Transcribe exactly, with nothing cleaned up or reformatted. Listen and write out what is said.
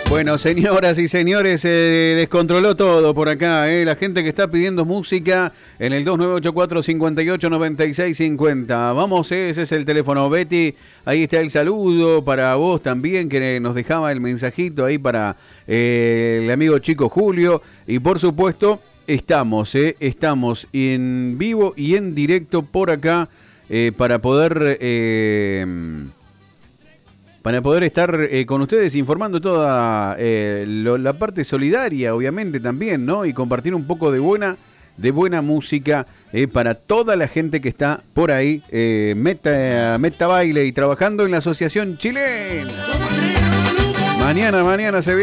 Bueno, señoras y señores, se eh, descontroló todo por acá, eh. La gente que está pidiendo música en el dos nueve ocho cuatro, cinco ocho, nueve seis cinco cero. Vamos, eh, ese es el teléfono. Betty, ahí está el saludo para vos también, que nos dejaba el mensajito ahí para eh, el amigo Chico Julio. Y por supuesto, estamos, eh, estamos en vivo y en directo por acá eh, para poder... Eh, Para poder estar eh, con ustedes informando toda eh, lo, la parte solidaria, obviamente también, ¿no? Y compartir un poco de buena, de buena música eh, para toda la gente que está por ahí, eh, meta, meta baile y trabajando en la Asociación Chilena. Mañana, mañana se ve.